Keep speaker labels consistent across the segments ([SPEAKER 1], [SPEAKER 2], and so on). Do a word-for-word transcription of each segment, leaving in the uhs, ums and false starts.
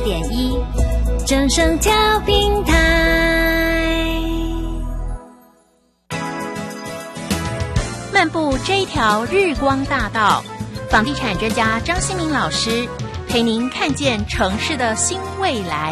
[SPEAKER 1] 点一，正声调频台。漫步这一条日光大道，房地产专家张新民老师陪您看见城市的新未来。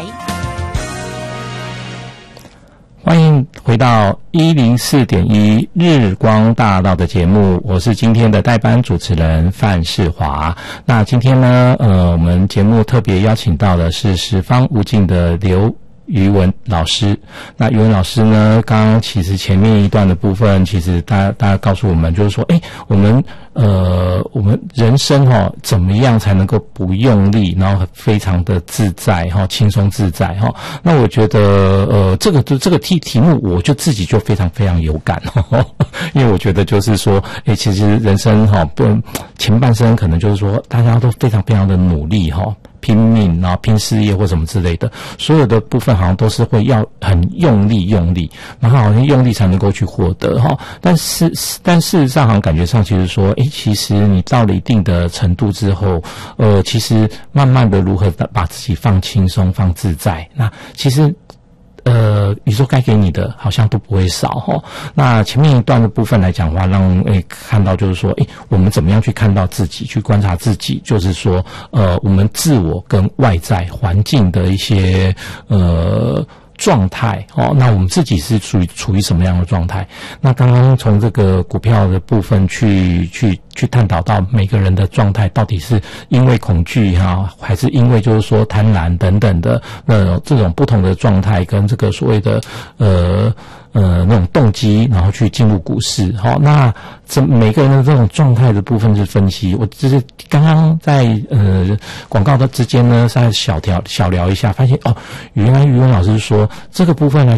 [SPEAKER 2] 欢迎回到一零四点一日光大道的节目，我是今天的代班主持人范世华。那今天呢，呃，我们节目特别邀请到的是十方无尽的刘于文老师。那于文老师呢，刚刚其实前面一段的部分，其实大家大家告诉我们，就是说，诶，我们呃，我们人生哈、哦，怎么样才能够不用力，然后非常的自在哈，轻松自在哈？那我觉得呃，这个这个题题目，我就自己就非常非常有感哈，因为我觉得就是说，诶，其实人生哈，不前半生可能就是说，大家都非常非常的努力哈。拼命，然后拼事业或什么之类的，所有的部分好像都是会要很用力用力，然后好像用力才能够去获得哈。但是但事实上好像感觉上其实说，诶，其实你到了一定的程度之后，呃，其实慢慢的如何把自己放轻松、放自在，那其实。呃，宇宙该给你的好像都不会少齁。那前面一段的部分来讲的话，让诶看到就是说，诶，我们怎么样去看到自己，去观察自己，就是说，呃，我们自我跟外在环境的一些呃。状态哦，那我们自己是属于处于什么样的状态？那刚刚从这个股票的部分去去去探讨到每个人的状态，到底是因为恐惧哈，还是因为就是说贪婪等等的那这种不同的状态，跟这个所谓的呃呃那种动机，然后去进入股市。好，那这每个人的这种状态的部分是分析。我就是刚刚在呃广告的之间呢，再小聊小聊一下，发现哦，原来于文老师说这个部分来